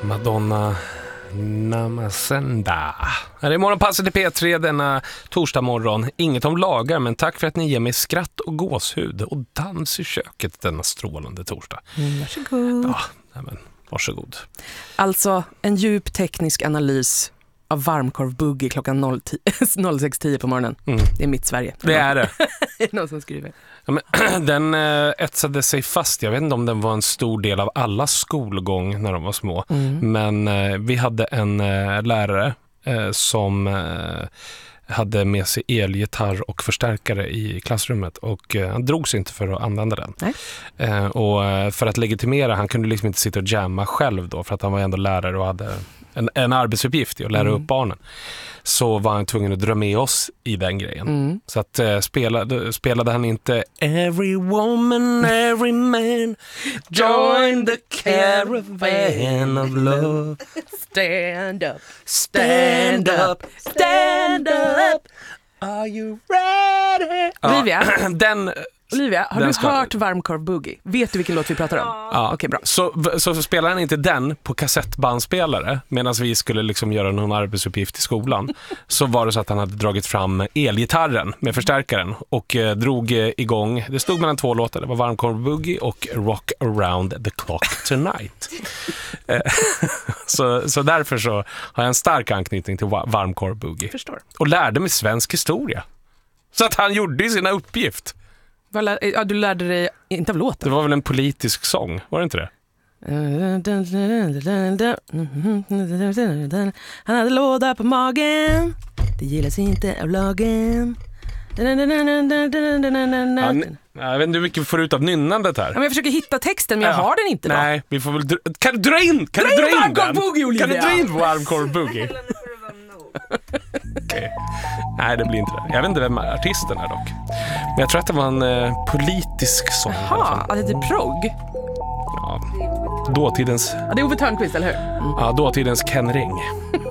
Madonna Namasenda. Här är morgonpasset i P3 denna torsdag morgon. Inget om lagar, men tack för att ni ger mig skratt och gåshud och dans i köket denna strålande torsdag. Varsågod. Ja, men varsågod. Alltså, en djup teknisk analys av varmkorv-boogie klockan 06:10 på morgonen. Det är mitt Sverige. Det är det. Det är någon som skriver. Ja, men, den etsade sig fast. Jag vet inte om den var en stor del av alla skolgång när de var små. Men vi hade en lärare som hade med sig elgitarr och förstärkare i klassrummet. Och han drog sig inte för att använda den. Och för att legitimera, han kunde liksom inte sitta och jamma själv då. För att han var ändå lärare och hade en arbetsuppgift i att lära upp barnen. Så var han tvungen att dra med oss i den grejen. Så att spelade han inte Every woman, every man, join the caravan of love. Stand up, Stand up, stand up. Are you ready? Olivia, har du hört varmkorv-boogie? Vet du vilken låt vi pratar om? Ja. Okej, bra. Så spelar han inte den på kassettbandspelare medan vi skulle liksom göra någon arbetsuppgift i skolan, så var det så att han hade dragit fram elgitarren med förstärkaren och drog igång. Det stod mellan två låtar. Det var varmkorv-boogie och Rock Around the Clock Tonight. så därför så har jag en stark anknytning till varmkorv-boogie. Förstår. Och lärde mig svensk historia. Så att han gjorde sina uppgift. Du lärde dig inte av låten. Det var väl en politisk sång, var det inte det? Han hade låda på magen. Det gillas inte av lagen. Jag vet inte hur mycket vi får ut av nynnandet här. Men jag försöker hitta texten, men jag har den inte då. Nej, vi får väl kan du dra in den? Olivia. Kan du dra in varmkorv-boogie? Okay. Nej, det blir inte det. Jag vet inte vem artisten är dock. Men jag tror att det var en politisk sång. Jaha, det är typ progg. Ja, dåtidens... Ja, det är Ove Thörnqvist, eller hur? Ja, dåtidens Ken Ring.